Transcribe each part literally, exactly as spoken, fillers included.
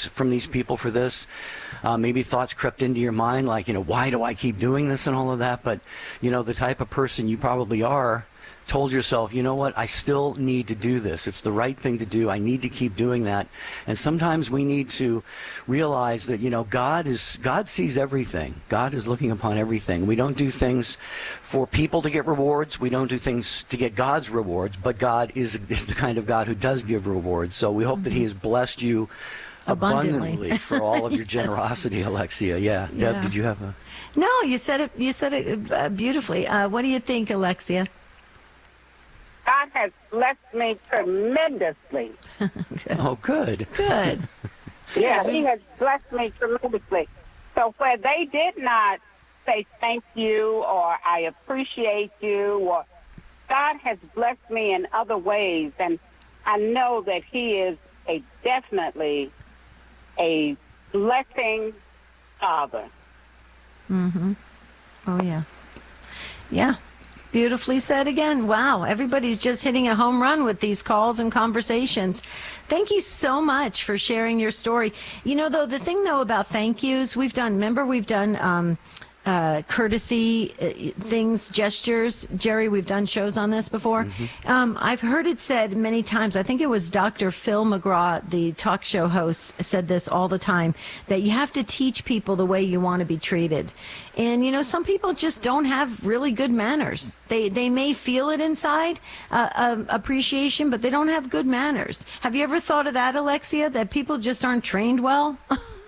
things from these people for this. Uh, maybe thoughts crept into your mind like, you know, why do I keep doing this and all of that? But, you know, the type of person you probably are told yourself, you know what, I still need to do this. It's the right thing to do. I need to keep doing that. And sometimes we need to realize that, you know, God is God sees everything. God is looking upon everything. We don't do things for people to get rewards. We don't do things to get God's rewards. But God is, is the kind of God who does give rewards. So we hope mm-hmm. that He has blessed you abundantly, abundantly for all of your yes. generosity, Alexia. Yeah. Deb, yeah. did you have a... No, you said it, you said it uh, beautifully. Uh, what do you think, Alexia? God has blessed me tremendously. Good. Oh, good. Good. Yeah, He has blessed me tremendously. So where they did not say thank you or I appreciate you, or God has blessed me in other ways, and I know that He is a definitely a blessing Father. Mm-hmm. Oh, yeah. Yeah. Beautifully said again. Wow. Everybody's just hitting a home run with these calls and conversations. Thank you so much for sharing your story. You know, though, the thing, though, about thank yous, we've done, remember, we've done um, uh, courtesy uh, things, gestures. Jerry, we've done shows on this before. Mm-hmm. Um, I've heard it said many times. I think it was Doctor Phil McGraw, the talk show host, said this all the time, that you have to teach people the way you want to be treated. And, you know, some people just don't have really good manners. They they may feel it inside, uh, uh, appreciation, but they don't have good manners. Have you ever thought of that, Alexia, that people just aren't trained well?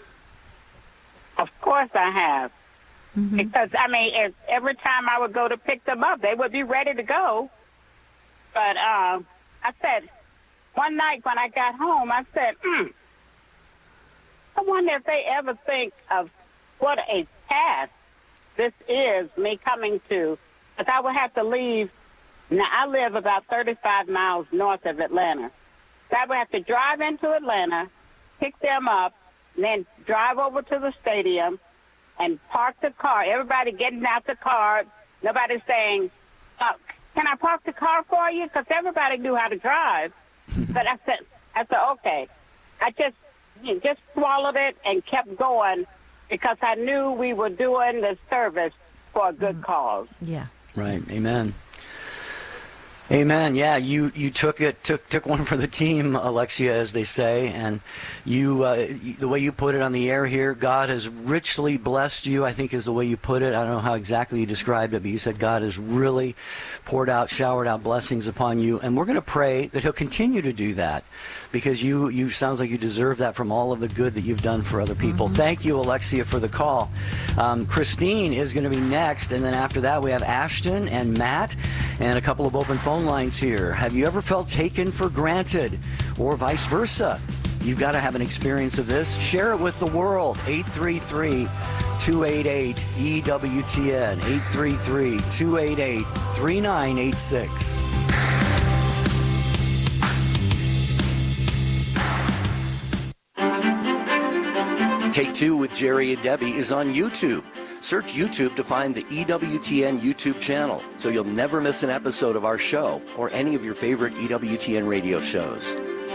Of course I have. Mm-hmm. Because, I mean, if, every time I would go to pick them up, they would be ready to go. But uh, I said, one night when I got home, I said, hmm, I wonder if they ever think of what a task this is, me coming to, because I would have to leave. Now, I live about thirty-five miles north of Atlanta. So I would have to drive into Atlanta, pick them up, and then drive over to the stadium and park the car. Everybody getting out the car. Nobody's saying, uh, can I park the car for you? Because everybody knew how to drive. But I said, I said, okay. I just, you know, just swallowed it and kept going, because I knew we were doing the service for a good cause. Yeah. Right. Amen. Amen. Yeah, you, you took it took took one for the team, Alexia, as they say, and you uh, the way you put it on the air here, God has richly blessed you, I think is the way you put it. I don't know how exactly you described it, but you said God has really poured out, showered out blessings upon you, and we're going to pray that He'll continue to do that, because you you sounds like you deserve that from all of the good that you've done for other people. Mm-hmm. Thank you, Alexia, for the call. Um, Christine is going to be next, and then after that we have Ashton and Matt and a couple of open phone lines here. Have you ever felt taken for granted, or vice versa? You've got to have an experience of this. Share it with the world. eight three three, two eight eight, E W T N. eight three three, two eight eight, three nine eight six. Take Two with Jerry and Debbie is on YouTube. Search YouTube to find the E W T N YouTube channel, so you'll never miss an episode of our show or any of your favorite E W T N radio shows.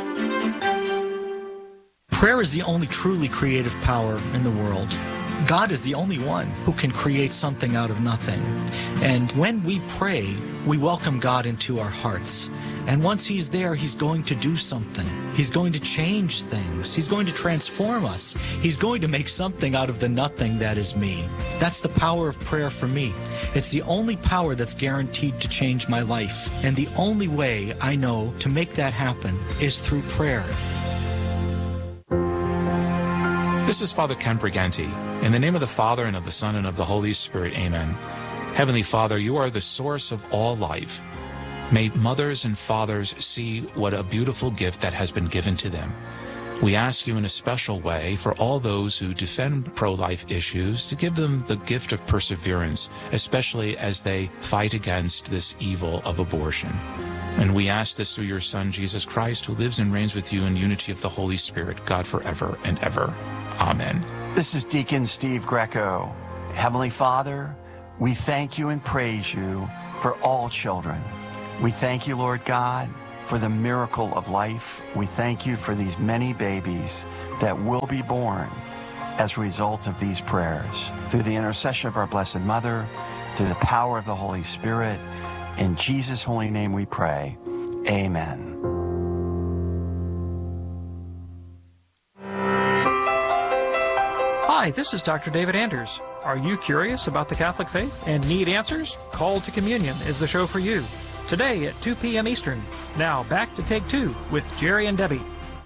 Prayer is the only truly creative power in the world. God is the only one who can create something out of nothing. And when we pray, we welcome God into our hearts. And once He's there, He's going to do something. He's going to change things. He's going to transform us. He's going to make something out of the nothing that is me. That's the power of prayer for me. It's the only power that's guaranteed to change my life. And the only way I know to make that happen is through prayer. This is Father Ken Briganti. In the name of the Father, and of the Son, and of the Holy Spirit, amen. Heavenly Father, you are the source of all life. May mothers and fathers see what a beautiful gift that has been given to them. We ask you in a special way for all those who defend pro-life issues to give them the gift of perseverance, especially as they fight against this evil of abortion. And we ask this through your Son, Jesus Christ, who lives and reigns with you in unity of the Holy Spirit, God forever and ever. Amen. This is Deacon Steve Greco. Heavenly Father, we thank you and praise you for all children. We thank you, Lord God, for the miracle of life. We thank you for these many babies that will be born as a result of these prayers. Through the intercession of our Blessed Mother, through the power of the Holy Spirit, in Jesus' holy name we pray. Amen. Hi, this is Doctor David Anders. Are you curious about the Catholic faith and need answers? Call to Communion is the show for you. Today at two p.m. Eastern. Now back to Take Two with Jerry and Debbie.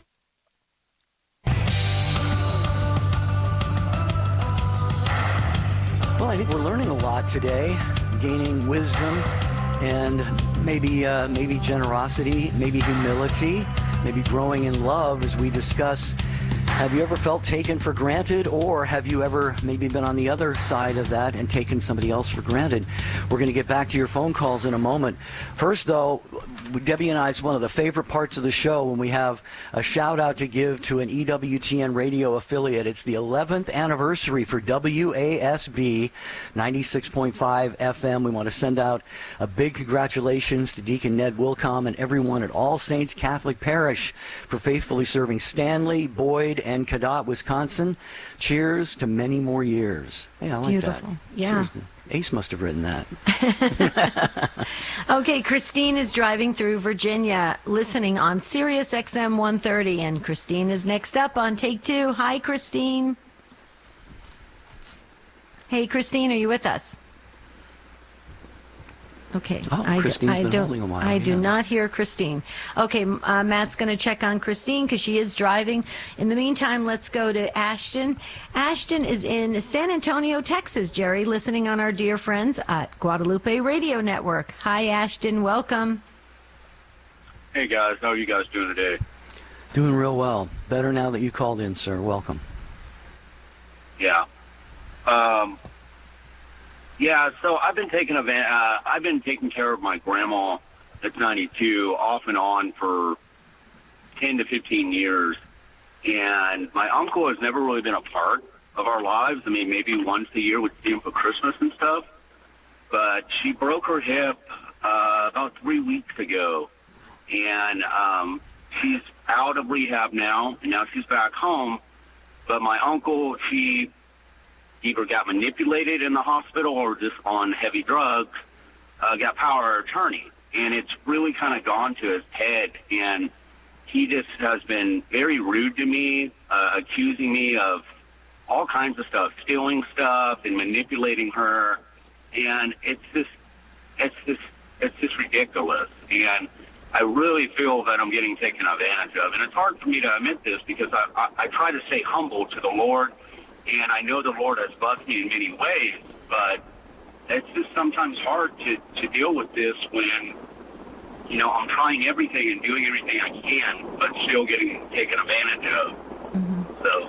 Well, I think we're learning a lot today, gaining wisdom and maybe uh, maybe generosity, maybe humility, maybe growing in love as we discuss. Have you ever felt taken for granted, or have you ever maybe been on the other side of that and taken somebody else for granted? We're going to get back to your phone calls in a moment. First, though, Debbie and I, it's one of the favorite parts of the show when we have a shout out to give to an E W T N radio affiliate. It's the eleventh anniversary for W A S B ninety-six point five F M. We want to send out a big congratulations to Deacon Ned Wilcom and everyone at All Saints Catholic Parish for faithfully serving Stanley, Boyd, and Cadott, Wisconsin. Cheers to many more years. Hey, I like Beautiful. that. Yeah. Cheers to, Ace must have written that. Okay, Christine is driving through Virginia, listening on Sirius X M one thirty, and Christine is next up on Take Two. Hi, Christine. Hey, Christine, are you with us? Okay. Oh, I, Christine's I been don't, holding a while, I do yeah. not hear Christine. Okay, uh, Matt's going to check on Christine because she is driving. In the meantime, let's go to Ashton. Ashton is in San Antonio, Texas, Jerry, listening on our dear friends at Guadalupe Radio Network. Hi, Ashton. Welcome. Hey, guys. How are you guys doing today? Doing real well. Better now that you called in, sir. Welcome. Yeah. Um... Yeah, so I've been taking advan- uh, I've been taking care of my grandma that's ninety-two off and on for ten to fifteen years, and my uncle has never really been a part of our lives. I mean, maybe once a year we'd see him for Christmas and stuff, but she broke her hip uh, about three weeks ago, and um, she's out of rehab now, and now she's back home, but my uncle, she either got manipulated in the hospital or just on heavy drugs, uh, got power of attorney. And it's really kind of gone to his head. And he just has been very rude to me, uh, accusing me of all kinds of stuff, stealing stuff and manipulating her. And it's just, it's just, it's just ridiculous. And I really feel that I'm getting taken advantage of. And it's hard for me to admit this because I, I, I try to stay humble to the Lord. And I know the Lord has blessed me in many ways, but it's just sometimes hard to, to deal with this when, you know, I'm trying everything and doing everything I can, but still getting taken advantage of. Mm-hmm. So.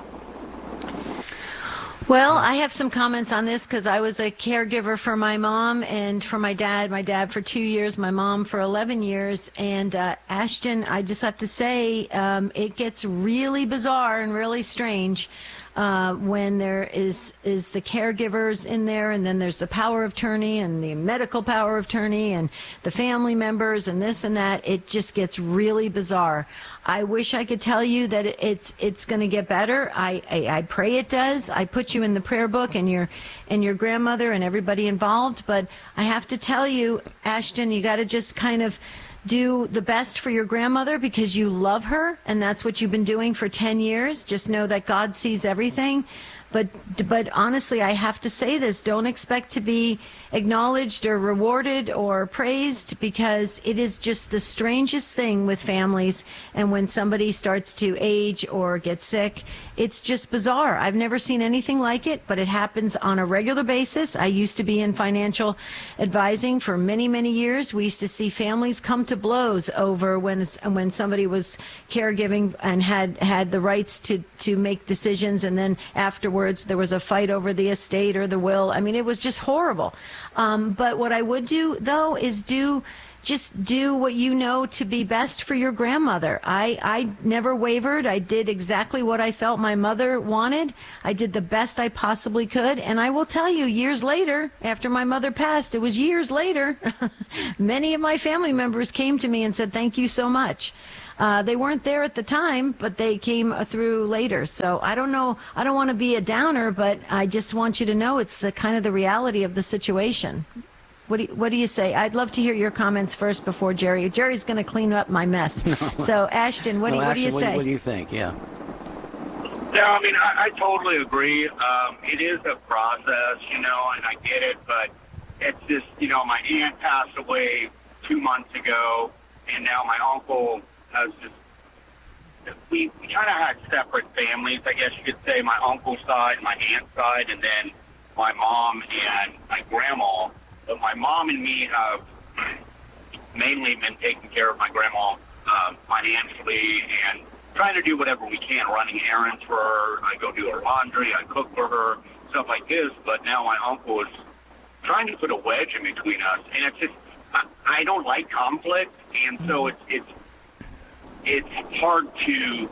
Mm-hmm. Well, I have some comments on this because I was a caregiver for my mom and for my dad. My dad for two years, my mom for eleven years. And uh, Ashton, I just have to say, um, it gets really bizarre and really strange. Uh, when there is is the caregivers in there, and then there's the power of attorney and the medical power of attorney and the family members and this and that. It just gets really bizarre. I wish I could tell you that it's it's going to get better. I, I I pray it does. I put you in the prayer book and your and your grandmother and everybody involved. But I have to tell you, Ashton, you got to just kind of do the best for your grandmother because you love her, and that's what you've been doing for ten years. Just know that God sees everything. But but honestly, I have to say this. Don't expect to be acknowledged or rewarded or praised, because it is just the strangest thing with families. And when somebody starts to age or get sick, it's just bizarre. I've never seen anything like it, but it happens on a regular basis. I used to be in financial advising for many, many years. We used to see families come to blows over when when somebody was caregiving and had, had the rights to, to make decisions, and then afterwards there was a fight over the estate or the will. I mean, it was just horrible. Um, but what I would do, though, is do just do what you know to be best for your grandmother. I, I never wavered. I did exactly what I felt my mother wanted. I did the best I possibly could. And I will tell you, years later, after my mother passed, it was years later, many of my family members came to me and said, thank you so much. Uh, they weren't there at the time, but they came through later. So I don't know. I don't want to be a downer, but I just want you to know it's the kind of the reality of the situation. What do you, what do you say? I'd love to hear your comments first before Jerry. Jerry's going to clean up my mess. No. So Ashton, what, no, do, what Ashton, do you say? What do you think? Yeah. Yeah, I mean, I, I totally agree. Um, it is a process, you know, and I get it, but it's just, you know, my aunt passed away two months ago, and now my uncle has just, we, we kind of had separate families, I guess you could say, my uncle's side, my aunt's side, and then my mom and my grandma. But my mom and me have mainly been taking care of my grandma uh, financially and trying to do whatever we can, running errands for her. I go do her laundry, I cook for her, stuff like this. But now my uncle is trying to put a wedge in between us, and it's just, I, I don't like conflict, and so it's it's it's hard to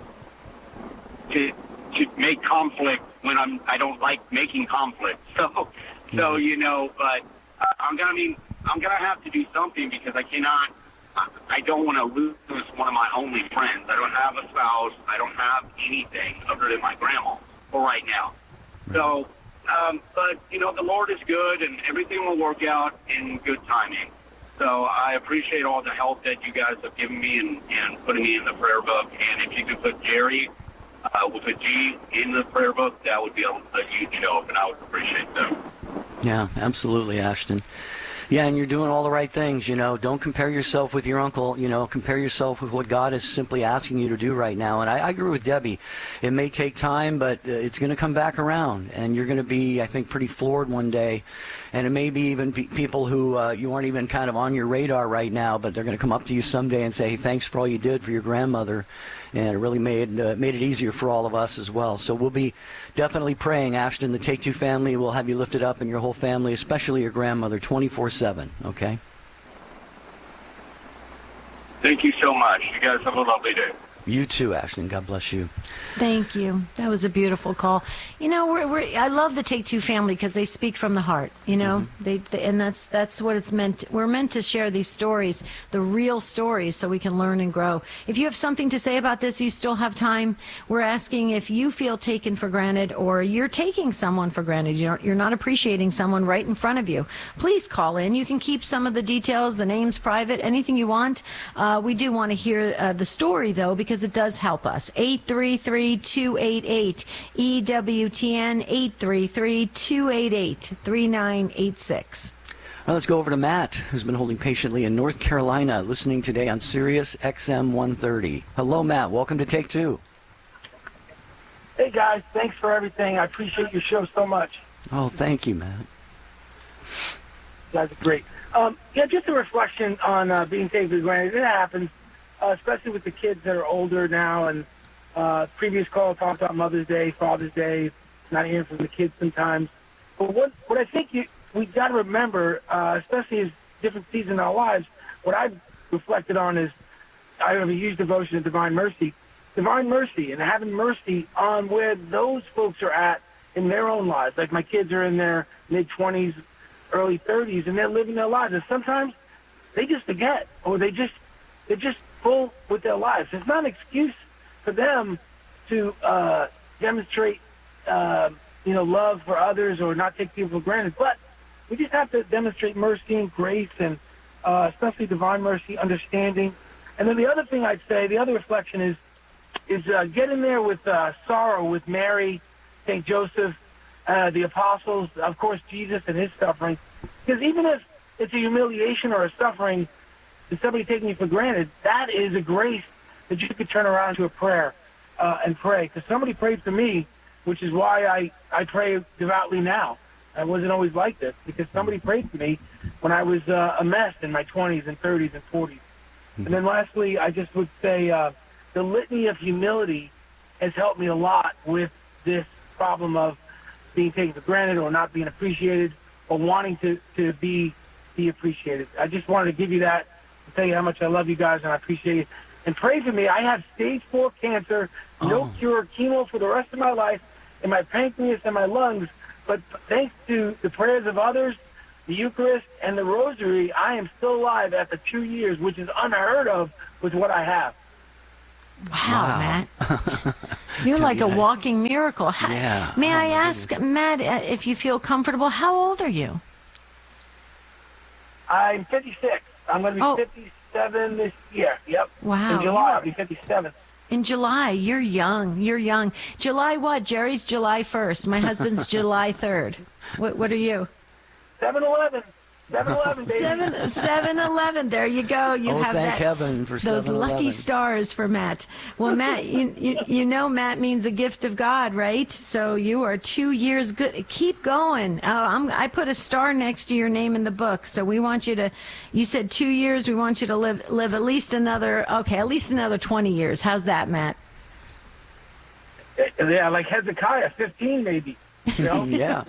to to make conflict when I'm I don't like making conflict. So so you know, but uh, I'm gonna I mean I'm gonna have to do something because I cannot. I don't want to lose one of my only friends. I don't have a spouse. I don't have anything other than my grandma for right now. So, um, but, you know, the Lord is good, and everything will work out in good timing. So I appreciate all the help that you guys have given me and, and putting me in the prayer book. And if you could put Jerry uh, with a G in the prayer book, that would be a, a huge help, and I would appreciate that. Yeah, absolutely, Ashton. Yeah, and you're doing all the right things, you know. Don't compare yourself with your uncle, you know. Compare yourself with what God is simply asking you to do right now. And I, I agree with Debbie. It may take time, but uh, it's going to come back around. And you're going to be, I think, pretty floored one day. And it may be even pe- people who uh, you aren't even kind of on your radar right now, but they're going to come up to you someday and say, hey, thanks for all you did for your grandmother. And it really made uh, made it easier for all of us as well. So we'll be definitely praying, Ashton, the Take Two family will have you lifted up, and your whole family, especially your grandmother, twenty-four seven, okay? Thank you so much. You guys have a lovely day. You too, Ashton. God bless you. Thank you. That was a beautiful call. You know, we're, we're I love the Take Two family because they speak from the heart. You know, mm-hmm. they, they and that's that's what it's meant. We're meant to share these stories, the real stories, so we can learn and grow. If you have something to say about this, you still have time. We're asking if you feel taken for granted or you're taking someone for granted. You're you're not appreciating someone right in front of you. Please call in. You can keep some of the details, the names private, anything you want. Uh, we do want to hear uh, the story though, because it does help us. eight three three, two eight eight, E W T N, eight three three, two eight eight, three nine eight six. Well, let's go over to Matt, who's been holding patiently in North Carolina, listening today on Sirius X M one thirty. Hello, Matt. Welcome to Take Two. Hey, guys. Thanks for everything. I appreciate your show so much. Oh, thank you, Matt. You guys are great. Um, yeah, just a reflection on uh, being taken for granted. It happens. Uh, especially with the kids that are older now, and uh, previous call talked about Mother's Day, Father's Day, not hearing from the kids sometimes. But what what I think you, we got to remember, uh, especially as different seasons in our lives, what I've reflected on is I have a huge devotion to Divine Mercy. Divine Mercy and having mercy on where those folks are at in their own lives. Like my kids are in their mid-twenties, early thirties, and they're living their lives. And sometimes they just forget, or they just they're just full with their lives. It's not an excuse for them to uh, demonstrate, uh, you know, love for others or not take people for granted. But we just have to demonstrate mercy and grace, and uh, especially divine mercy, understanding. And then the other thing I'd say, the other reflection is, is uh, get in there with uh, sorrow with Mary, Saint Joseph, uh, the apostles, of course, Jesus and his suffering. Because even if it's a humiliation or a suffering, and somebody taking you for granted, that is a grace that you could turn around to a prayer uh, and pray. Because somebody prayed for me, which is why I, I pray devoutly now. I wasn't always like this, because somebody prayed for me when I was uh, a mess in my twenties and thirties and forties. Mm-hmm. And then lastly, I just would say uh, the litany of humility has helped me a lot with this problem of being taken for granted or not being appreciated or wanting to, to be, be appreciated. I just wanted to give you that to tell you how much I love you guys and I appreciate it. And pray for me. I have stage four cancer, no Oh. cure, chemo for the rest of my life in my pancreas and my lungs. But thanks to the prayers of others, the Eucharist, and the Rosary, I am still alive after two years, which is unheard of with what I have. Wow, Wow. Matt. You're like a Yeah. walking miracle. How, Yeah. May Oh, I my ask, Matt, uh, if you feel comfortable, how old are you? I'm fifty-six. I'm going to be Oh. fifty-seven this year. Yep. Wow, In you July, are- I'll be fifty-seven. In July. You're young. You're young. July what? Jerry's July first. My husband's July third. What, what are you? seven eleven. seven eleven, baby. Seven, seven eleven. There you go. You Oh, have thank that, heaven for those seven eleven. lucky stars for Matt. Well, Matt, you, you you know Matt means a gift of God, right? So you are two years good. Keep going. Uh, I'm, I put a star next to your name in the book. So we want you to. You said two years. We want you to live live at least another. Okay, at least another twenty years. How's that, Matt? Yeah, like Hezekiah, fifteen maybe. You know? Yeah.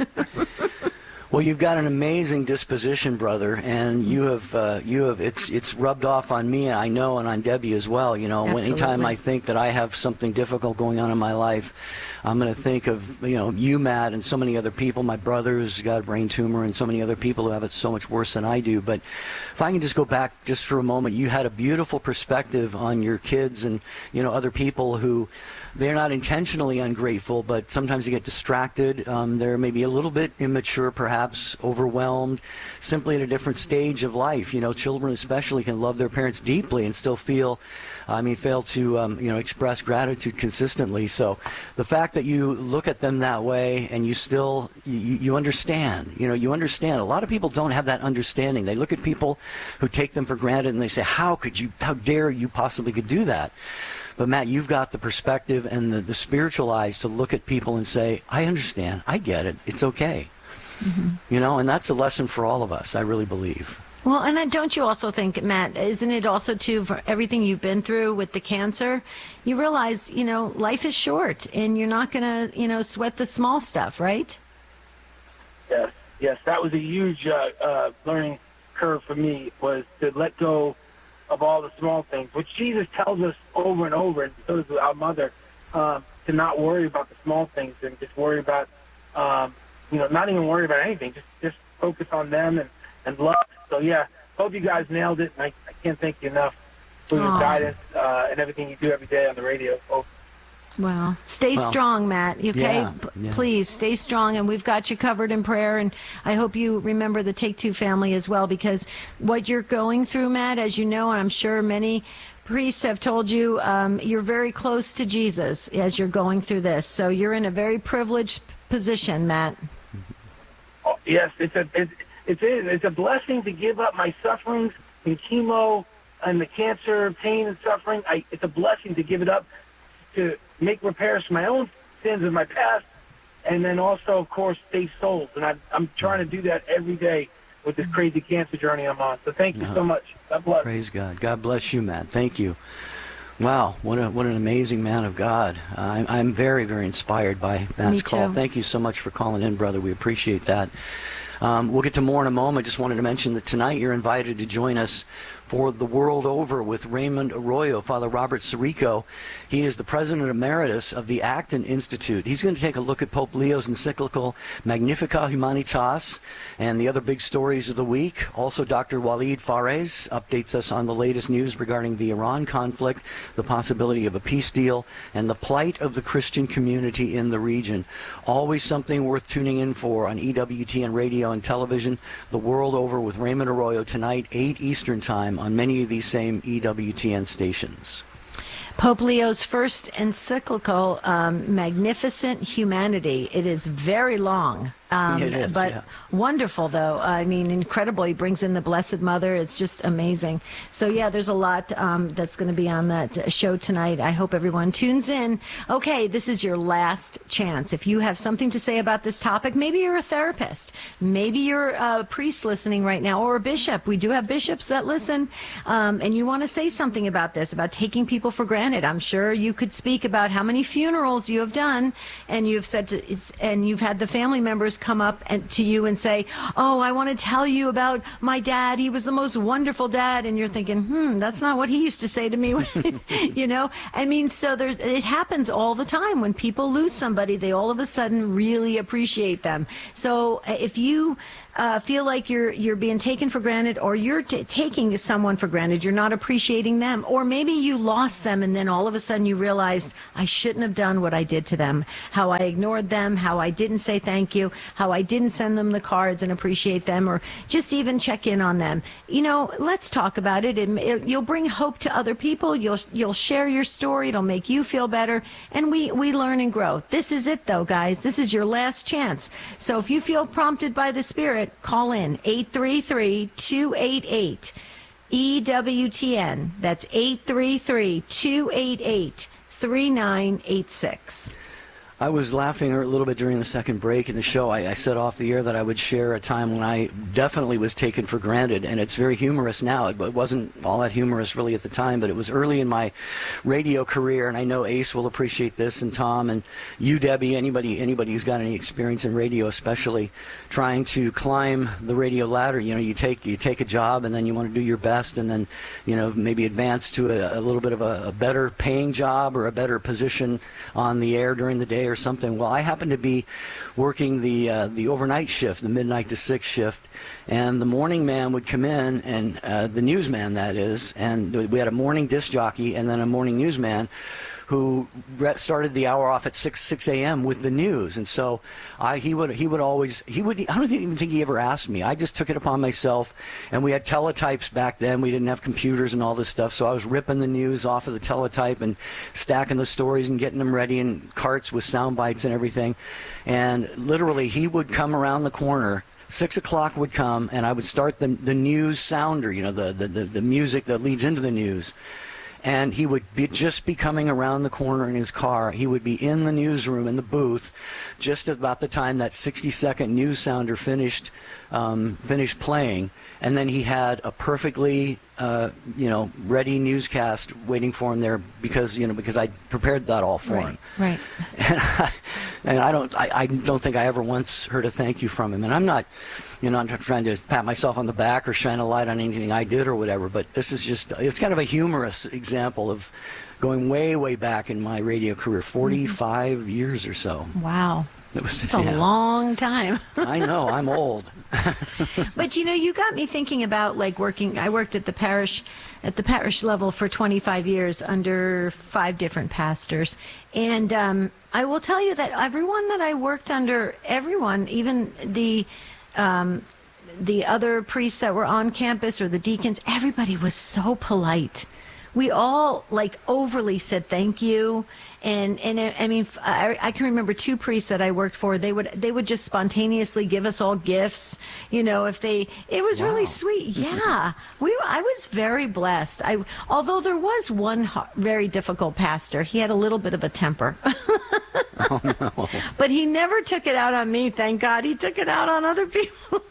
Well, you've got an amazing disposition, brother, and you have uh, you have it's it's rubbed off on me, and I know, and on Debbie as well. You know, Absolutely. anytime I think that I have something difficult going on in my life, I'm going to think of you know you, Matt, and so many other people. My brother who's got a brain tumor, and so many other people who have it so much worse than I do. But if I can just go back just for a moment, you had a beautiful perspective on your kids and you know other people who. They're not intentionally ungrateful, but sometimes they get distracted. Um, they're maybe a little bit immature, perhaps overwhelmed, simply at a different stage of life. You know, children especially can love their parents deeply and still feel, I mean, fail to, um, you know, express gratitude consistently. So the fact that you look at them that way and you still, you, you understand, you know, you understand. A lot of people don't have that understanding. They look at people who take them for granted and they say, how could you, how dare you possibly could do that? But, Matt, you've got the perspective and the, the spiritual eyes to look at people and say, I understand. I get it. It's okay. Mm-hmm. You know, and that's a lesson for all of us, I really believe. Well, and then don't you also think, Matt, isn't it also, too, for everything you've been through with the cancer, you realize, you know, life is short and you're not going to, you know, sweat the small stuff, right? Yes, yes. That was a huge uh, uh, learning curve for me, was to let go of all the small things, which Jesus tells us over and over, and so does our mother, uh, to not worry about the small things and just worry about, um, you know, not even worry about anything. Just just focus on them and, and love. So, yeah, hope you guys nailed it, and I, I can't thank you enough for your Awesome. guidance uh, and everything you do every day on the radio. Oh, Wow. Stay Well, strong, Matt. Okay? yeah, P- yeah. Please stay strong, and we've got you covered in prayer. And I hope you remember the Take Two family as well, because what you're going through, Matt, as you know, and I'm sure many priests have told you, um, you're very close to Jesus as you're going through this. So you're in a very privileged position, Matt. oh, yes, it's a it, it is it's a blessing to give up my sufferings and chemo and the cancer, pain and suffering. I, it's a blessing to give it up to make repairs for my own sins of my past, and then also, of course, save souls. And I, I'm trying to do that every day with this crazy cancer journey I'm on. So thank you so much. God bless. Praise God. God bless you, Matt. Thank you. Wow, what a what an amazing man of God. I'm, I'm very, very inspired by Matt's Me call. too. Thank you so much for calling in, brother. We appreciate that. Um, we'll get to more in a moment. Just wanted to mention that tonight you're invited to join us for The World Over with Raymond Arroyo, Father Robert Sirico. He is the president emeritus of the Acton Institute. He's going to take a look at Pope Leo's encyclical Magnificat Humanitas and the other big stories of the week. Also, Doctor Walid Fares updates us on the latest news regarding the Iran conflict, the possibility of a peace deal, and the plight of the Christian community in the region. Always something worth tuning in for on E W T N radio and television. The World Over with Raymond Arroyo tonight, eight Eastern Time, on many of these same E W T N stations. Pope Leo's first encyclical, um, Magnificent Humanity. It is very long. Um, It is, but yeah. wonderful, though. I mean, incredible. He brings in the Blessed Mother. It's just amazing. So, yeah, there's a lot um, that's going to be on that show tonight. I hope everyone tunes in. Okay, this is your last chance. If you have something to say about this topic, maybe you're a therapist. Maybe you're a priest listening right now, or a bishop. We do have bishops that listen, um, and you want to say something about this, about taking people for granted. I'm sure you could speak about how many funerals you have done, and you've said to, and you've had the family members come up and to you and say, oh, I want to tell you about my dad. He was the most wonderful dad. And you're thinking, hmm, that's not what he used to say to me. You know, I mean, so there's, it happens all the time when people lose somebody, they all of a sudden really appreciate them. So if you Uh, feel like you're you're being taken for granted, or you're t- taking someone for granted, you're not appreciating them, or maybe you lost them and then all of a sudden you realized, I shouldn't have done what I did to them, how I ignored them, how I didn't say thank you, how I didn't send them the cards and appreciate them, or just even check in on them. You know, let's talk about it. It, it you'll bring hope to other people. You'll you'll share your story. It'll make you feel better, and we we learn and grow. This is it, though, guys. This is your last chance. So if you feel prompted by the Spirit, call in eight three three, two eight eight, E W T N. That's eight three three, two eight eight, three nine eight six. I was laughing a little bit during the second break in the show. I, I said off the air that I would share a time when I definitely was taken for granted, and it's very humorous now. It, it wasn't all that humorous really at the time, but it was early in my radio career, and I know Ace will appreciate this, and Tom, and you, Debbie, anybody anybody who's got any experience in radio, especially trying to climb the radio ladder. You know, you take you take a job, and then you want to do your best, and then, you know, maybe advance to a, a little bit of a, a better paying job or a better position on the air during the day or something. Well, I happened to be working the uh, the overnight shift, the midnight to six shift, and the morning man would come in, and uh, the newsman, that is, and we had a morning disc jockey and then a morning newsman who started the hour off at six six a.m. with the news. And so I he would he would always he would I don't even think he ever asked me. I just took it upon myself, and we had teletypes back then. We didn't have computers and all this stuff, so I was ripping the news off of the teletype and stacking the stories and getting them ready in carts with sound bites and everything. And literally he would come around the corner. Six o'clock would come, and I would start the the news sounder, you know, the the, the, the music that leads into the news. And he would be, just be coming around the corner in his car. He would be in the newsroom, in the booth, just about the time that sixty-second news sounder finished um, finished playing. And then he had a perfectly, uh, you know, ready newscast waiting for him there because, you know, because I prepared that all for right, him. Right. And I, and I don't, I, I don't think I ever once heard a thank you from him. And I'm not, you know, I'm not trying to pat myself on the back or shine a light on anything I did or whatever. But this is just, it's kind of a humorous example of going way, way back in my radio career, forty-five mm-hmm. years or so. Wow. It was, it's a yeah. long time. I know, I'm old. But you know, you got me thinking about like working. I worked at the parish, at the parish level for twenty-five years under five different pastors, and um, I will tell you that everyone that I worked under, everyone, even the. Um, the other priests that were on campus or the deacons, everybody was so polite. We all like overly said thank you, and and I mean I, I can remember two priests that I worked for. They would they would just spontaneously give us all gifts, you know. If they, it was wow. really sweet. Yeah, we I was very blessed. I although there was one very difficult pastor. He had a little bit of a temper, oh, no. but he never took it out on me. Thank God, he took it out on other people.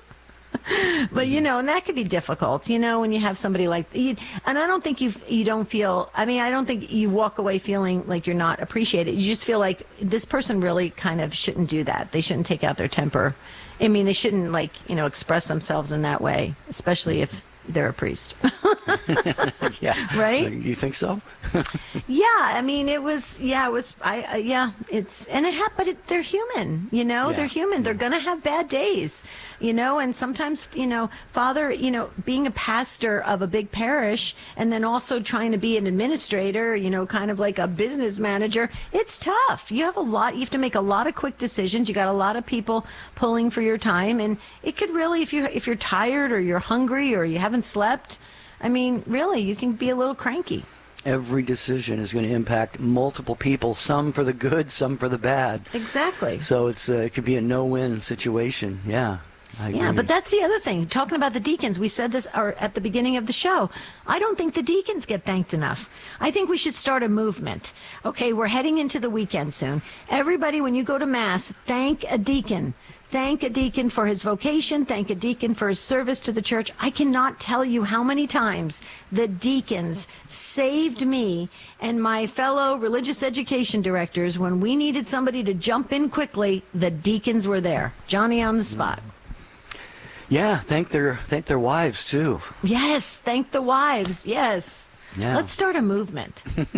But, you know, and that could be difficult, you know, when you have somebody like, you, and I don't think you you don't feel, I mean, I don't think you walk away feeling like you're not appreciated. You just feel like this person really kind of shouldn't do that. They shouldn't take out their temper. I mean, they shouldn't, like, you know, express themselves in that way, especially if they're a priest. Yeah. Right? You think so? Yeah. I mean, it was, yeah, it was, I, uh, yeah, it's, and it happened, but it, they're human, you know, yeah. they're human. They're going to have bad days, you know, and sometimes, you know, Father, you know, being a pastor of a big parish and then also trying to be an administrator, you know, kind of like a business manager, it's tough. You have a lot, you have to make a lot of quick decisions. You got a lot of people pulling for your time, and it could really, if you if you're tired or you're hungry or you haven't slept, I mean, really, you can be a little cranky. Every decision is going to impact multiple people, some for the good, some for the bad. Exactly. So it's uh, it could be a no-win situation. Yeah. I Yeah, agree. but that's the other thing. Talking about the deacons, we said this or at the beginning of the show. I don't think the deacons get thanked enough. I think we should start a movement. Okay, we're heading into the weekend soon. Everybody, when you go to Mass, thank a deacon. Thank a deacon for his vocation. Thank a deacon for his service to the church. I cannot tell you how many times the deacons saved me and my fellow religious education directors when we needed somebody to jump in quickly. The deacons were there. Johnny on the spot. Yeah, thank their thank their wives too. Yes, thank the wives. Yes. Yeah. Let's start a movement.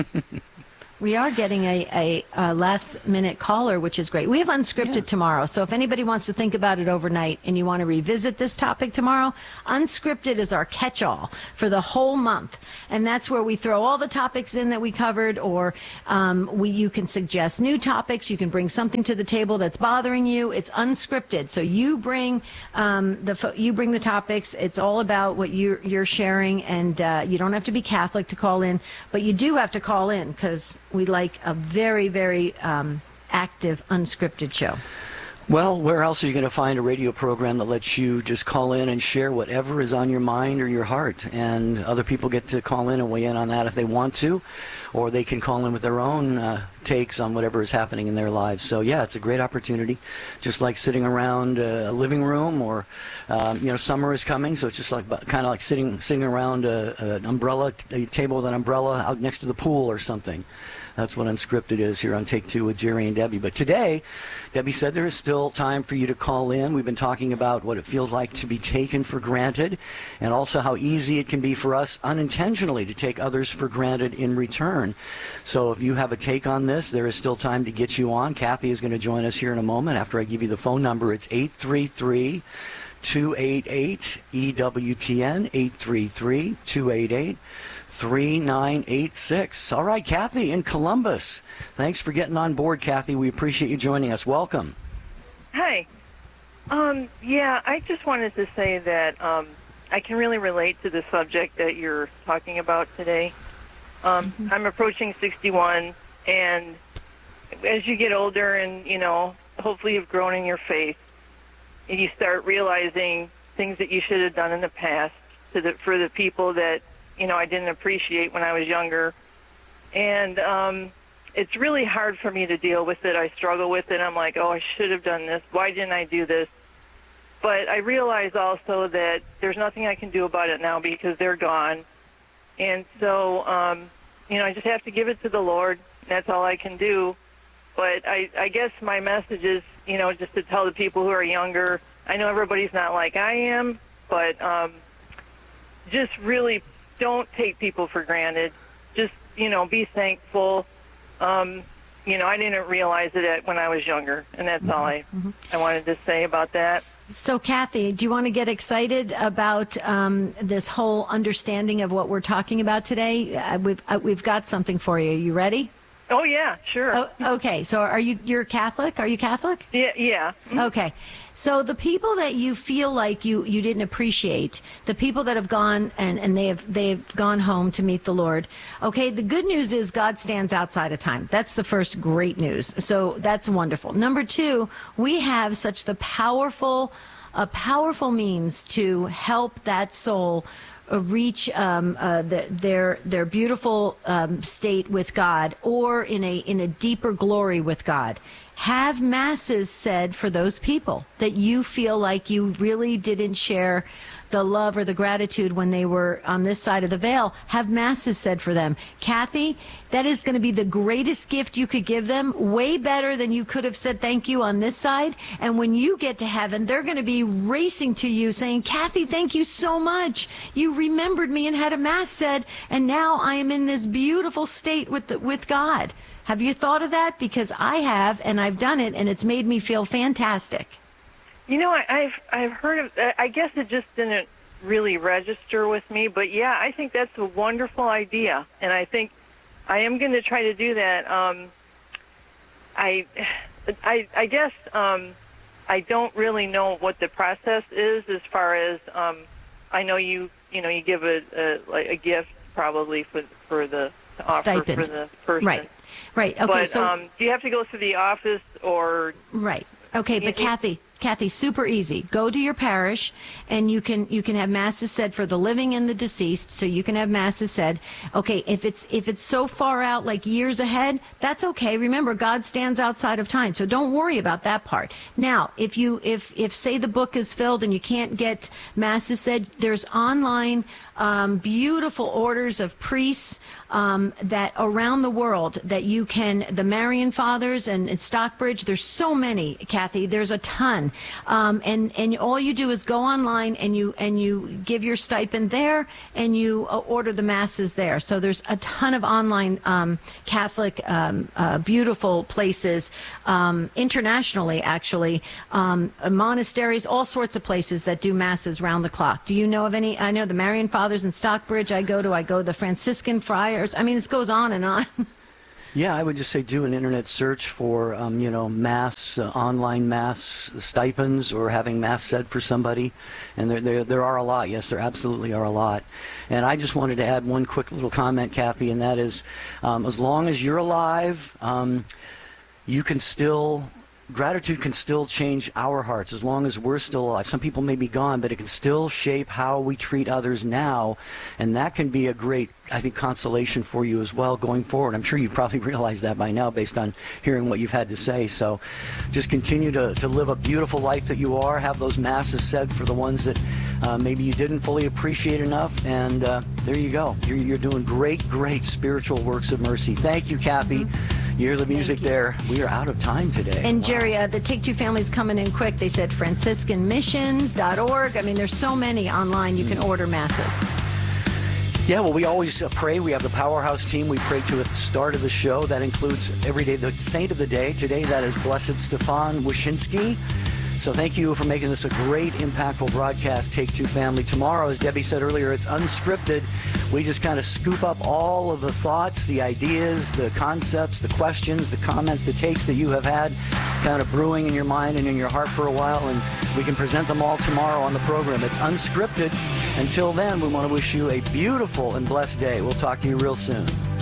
We are getting a, a, a last-minute caller, which is great. We have Unscripted Yeah. tomorrow, so if anybody wants to think about it overnight and you want to revisit this topic tomorrow, Unscripted is our catch-all for the whole month. And that's where we throw all the topics in that we covered, or um, we you can suggest new topics. You can bring something to the table that's bothering you. It's unscripted, so you bring um, the fo- you bring the topics. It's all about what you're, you're sharing, and uh, you don't have to be Catholic to call in, but you do have to call in because we like a very, very um, active, unscripted show. Well, where else are you going to find a radio program that lets you just call in and share whatever is on your mind or your heart? And other people get to call in and weigh in on that if they want to, or they can call in with their own uh, takes on whatever is happening in their lives. So, yeah, it's a great opportunity, just like sitting around a living room, or, um, you know, summer is coming, so it's just like kind of like sitting sitting around a, an umbrella, a table with an umbrella out next to the pool or something. That's what Unscripted is here on Take Two with Jerry and Debbie. But today, Debbie said there is still time for you to call in. We've been talking about what it feels like to be taken for granted, and also how easy it can be for us unintentionally to take others for granted in return. So if you have a take on this, there is still time to get you on. Kathy is going to join us here in a moment after I give you the phone number. It's eight three three, two eight eight, E W T N, eight three three, two eight eight, three nine eight six. All right, Kathy in Columbus. Thanks for getting on board, Kathy. We appreciate you joining us. Welcome. Hi. Um, yeah, I just wanted to say that um, I can really relate to the subject that you're talking about today. Um, mm-hmm. I'm approaching sixty-one, and as you get older and, you know, hopefully you've grown in your faith, and you start realizing things that you should have done in the past to the, for the people that, you know, I didn't appreciate when I was younger. And um, it's really hard for me to deal with it. I struggle with it. I'm like, oh, I should have done this. Why didn't I do this? But I realize also that there's nothing I can do about it now because they're gone. And so, um, you know, I just have to give it to the Lord. That's all I can do. But I, I guess my message is, you know, just to tell the people who are younger, I know everybody's not like I am, but um, just really don't take people for granted. Just, you know, be thankful. Um, you know, I didn't realize it when I was younger, and that's all I, mm-hmm. I wanted to say about that. So, Kathy, do you want to get excited about um, this whole understanding of what we're talking about today? Uh, we've uh, we've got something for you. You ready? Oh, yeah, sure. Oh, okay, so are you, you're Catholic? Are you Catholic? Yeah, yeah. Mm-hmm. Okay, so the people that you feel like you, you didn't appreciate, the people that have gone and, and they have they've gone home to meet the Lord, okay, the good news is God stands outside of time. That's the first great news, so that's wonderful. Number two, we have such the powerful, a powerful means to help that soul reach um, uh, the, their their beautiful um, state with God, or in a in a deeper glory with God. Have masses said for those people that you feel like you really didn't share the love or the gratitude when they were on this side of the veil. Have masses said for them. Kathy, that is going to be the greatest gift you could give them, way better than you could have said thank you on this side. And when you get to heaven, they're going to be racing to you saying, Kathy, thank you so much. You remembered me and had a mass said, and now I am in this beautiful state with the, with God. Have you thought of that? Because I have, and I've done it, and it's made me feel fantastic. You know, I, I've I've heard of. I guess it just didn't really register with me. But yeah, I think that's a wonderful idea, and I think I am going to try to do that. Um, I, I, I guess um, I don't really know what the process is as far as. Um, I know you. You know, you give a a, like a gift probably for for the to offer stipend for the person. Right. Right. Okay. But so um, do you have to go through the office or? Right. Okay, but Kathy, Kathy, super easy. Go to your parish, and you can you can have masses said for the living and the deceased. So you can have masses said. Okay, if it's if it's so far out, like years ahead, that's okay. Remember, God stands outside of time, so don't worry about that part. Now, if you if if say the book is filled and you can't get masses said, there's online um, beautiful orders of priests um, that around the world that you can. The Marian Fathers and, and Stockbridge. There's so many, Kathy. There's a ton. Um, and, and all you do is go online and you and you give your stipend there and you uh, order the masses there. So there's a ton of online um, Catholic um, uh, beautiful places um, internationally, actually, um, monasteries, all sorts of places that do masses round the clock. Do you know of any? I know the Marian Fathers in Stockbridge I go to. I go to the Franciscan Friars. I mean, this goes on and on. Yeah, I would just say do an internet search for, um, you know, mass, uh, online mass stipends or having mass said for somebody. And there, there, there are a lot. Yes, there absolutely are a lot. And I just wanted to add one quick little comment, Kathy, and that is um, as long as you're alive, um, you can still... Gratitude can still change our hearts as long as we're still alive. Some people may be gone, but it can still shape how we treat others now, and that can be a great, I think, consolation for you as well going forward. I'm sure you probably realize that by now based on hearing what you've had to say. So just continue to, to live a beautiful life that you are. Have those masses said for the ones that uh, maybe you didn't fully appreciate enough, and uh, there you go. You're, you're doing great, great spiritual works of mercy. Thank you, Kathy. Mm-hmm. You hear the music there. We are out of time today. And wow. Jerry, uh, the Take Two family's coming in quick. They said Franciscan Missions dot org. I mean, there's so many online you can order masses. Yeah, well, we always uh, pray. We have the Powerhouse team we pray to at the start of the show. That includes every day the saint of the day. Today, that is Blessed Stefan Wyszynski. So thank you for making this a great, impactful broadcast, Take Two family. Tomorrow, as Debbie said earlier, it's unscripted. We just kind of scoop up all of the thoughts, the ideas, the concepts, the questions, the comments, the takes that you have had kind of brewing in your mind and in your heart for a while, and we can present them all tomorrow on the program. It's unscripted. Until then, we want to wish you a beautiful and blessed day. We'll talk to you real soon.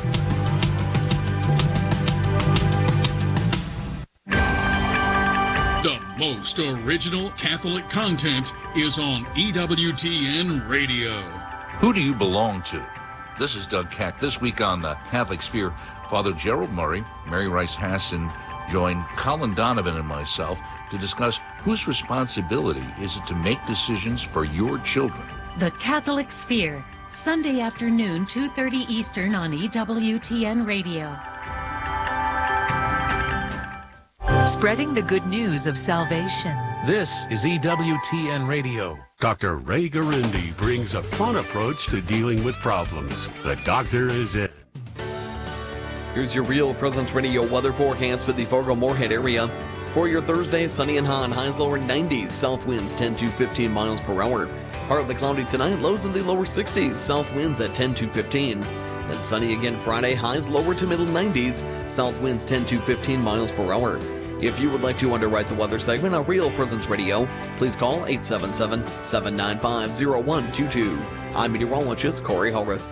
The most original Catholic content is on E W T N Radio. Who do you belong to? This is Doug Keck. This week on the Catholic Sphere, Father Gerald Murray, Mary Rice Hasson join Colin Donovan and myself to discuss whose responsibility is it to make decisions for your children. The Catholic Sphere, Sunday afternoon, two thirty Eastern on E W T N Radio. Spreading the good news of salvation. This is E W T N Radio. Doctor Ray Garindi brings a fun approach to dealing with problems. The doctor is in. Here's your Real Presence Radio weather forecast for the Fargo-Moorhead area. For your Thursday, sunny and hot, highs lower nineties, south winds ten to fifteen miles per hour. Partly cloudy tonight, lows in the lower sixties, south winds at ten to fifteen. Then sunny again Friday, highs lower to middle nineties, south winds ten to fifteen miles per hour. If you would like to underwrite the weather segment on Real Presence Radio, please call eight seven seven, seven nine five, zero one two two. I'm meteorologist Corey Hogarth.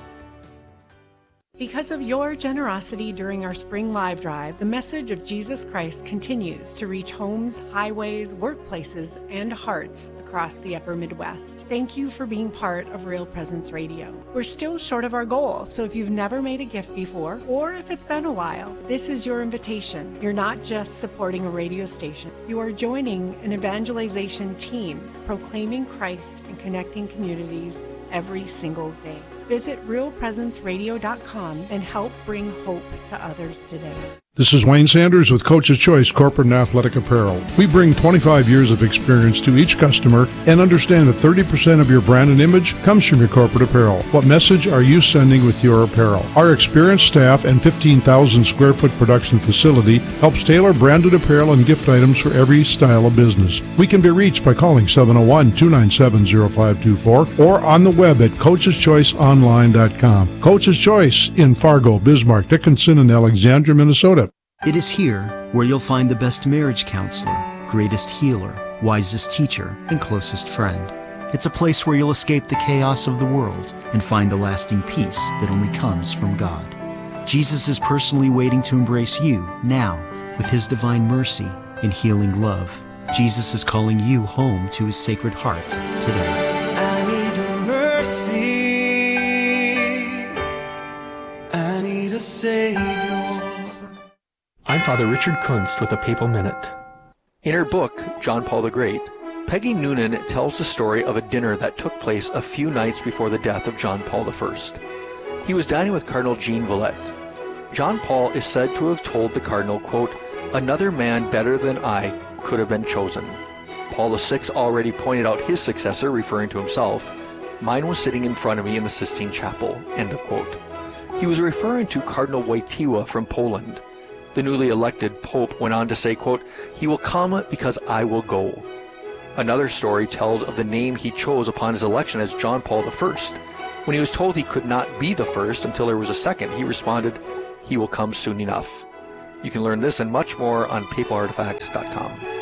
Because of your generosity during our spring live drive, the message of Jesus Christ continues to reach homes, highways, workplaces, and hearts across the upper Midwest. Thank you for being part of Real Presence Radio. We're still short of our goal, so if you've never made a gift before, or if it's been a while, this is your invitation. You're not just supporting a radio station. You are joining an evangelization team proclaiming Christ and connecting communities every single day. Visit real presence radio dot com and help bring hope to others today. This is Wayne Sanders with Coach's Choice Corporate and Athletic Apparel. We bring twenty-five years of experience to each customer and understand that thirty percent of your brand and image comes from your corporate apparel. What message are you sending with your apparel? Our experienced staff and fifteen thousand square foot production facility helps tailor branded apparel and gift items for every style of business. We can be reached by calling seven oh one, two nine seven, oh five two four or on the web at coaches choice online dot com. Coach's Choice in Fargo, Bismarck, Dickinson, and Alexandria, Minnesota. It is here where you'll find the best marriage counselor, greatest healer, wisest teacher, and closest friend. It's a place where you'll escape the chaos of the world and find the lasting peace that only comes from God. Jesus is personally waiting to embrace you now with his divine mercy and healing love. Jesus is calling you home to his Sacred Heart today. I need a mercy. I need a Savior. I'm Father Richard Kunst with a Papal Minute. In her book, John Paul the Great, Peggy Noonan tells the story of a dinner that took place a few nights before the death of John Paul the First. He was dining with Cardinal Jean Villette. John Paul is said to have told the Cardinal, quote, "Another man better than I could have been chosen. Paul the Sixth already pointed out his successor, referring to himself. Mine was sitting in front of me in the Sistine Chapel," end of quote. He was referring to Cardinal Wojtyła from Poland. The newly elected Pope went on to say, quote, "He will come because I will go." Another story tells of the name he chose upon his election as John Paul the First. When he was told he could not be the first until there was a second, he responded, "He will come soon enough." You can learn this and much more on papal artifacts dot com.